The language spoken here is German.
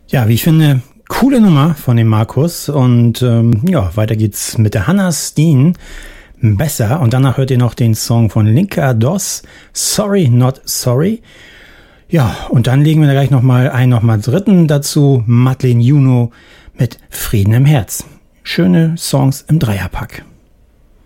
Ja, wie ich finde, coole Nummer von dem Markus. Und ja, weiter geht's mit der Hannah Steen. Besser. Und danach hört ihr noch den Song von Linka Doss, Sorry Not Sorry. Ja, und dann legen wir da gleich nochmal dritten dazu, Madeleine Juno mit Frieden im Herz. Schöne Songs im Dreierpack.